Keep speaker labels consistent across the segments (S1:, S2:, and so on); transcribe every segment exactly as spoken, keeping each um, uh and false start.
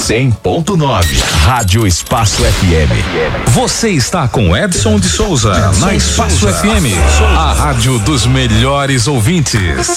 S1: cem ponto nove. Rádio Espaço F M.
S2: Você está com Edson de Souza na Espaço F M, a rádio dos melhores ouvintes.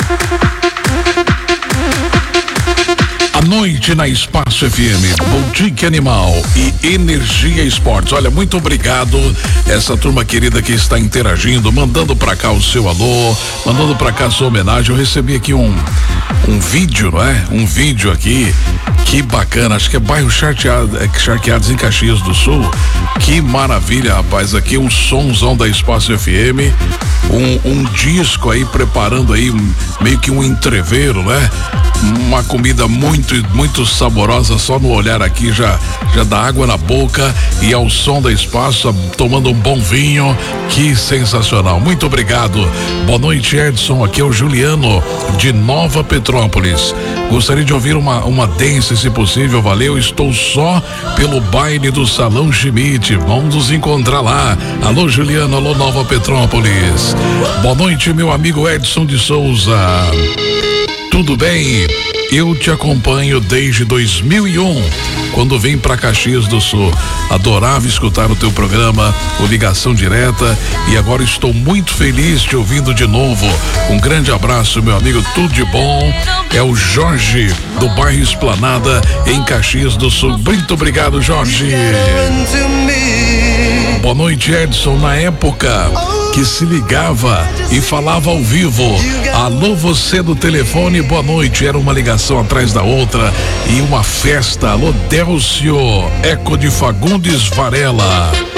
S3: À noite na Espaço F M, Boutique Animal e Energia Esportes. Olha, muito obrigado essa turma querida que está interagindo, mandando pra cá o seu alô, mandando pra cá a sua homenagem. Eu recebi aqui um um vídeo, não é? Um vídeo aqui, que bacana, acho que é bairro Charqueado, é, Charqueados em Caxias do Sul. Que maravilha, rapaz, aqui um somzão da Espaço F M, um, um disco aí preparando aí um, meio que um entreveiro, né? Uma comida muito, muito saborosa, só no olhar aqui já, já dá água na boca, e ao som da Espaço, tomando um bom vinho, que sensacional. Muito obrigado. Boa noite, Edson, aqui é o Juliano de Nova Petrópolis. Gostaria de ouvir uma, uma dance, se possível, valeu. Estou só pelo baile do Salão Schmidt, vamos nos encontrar lá. Alô, Juliano, alô, Nova Petrópolis. Boa noite, meu amigo Edson de Souza. Tudo bem? Eu te acompanho desde dois mil e um, quando vim para Caxias do Sul. Adorava escutar o teu programa, o Ligação Direta, e agora estou muito feliz te ouvindo de novo. Um grande abraço, meu amigo, tudo de bom. É o Jorge, do bairro Esplanada, em Caxias do Sul. Muito obrigado, Jorge. Boa noite, Edson. Na época que se ligava e falava ao vivo, alô, você do telefone, boa noite, era uma ligação atrás da outra e uma festa. Alô, Délcio, Eco de Fagundes Varela.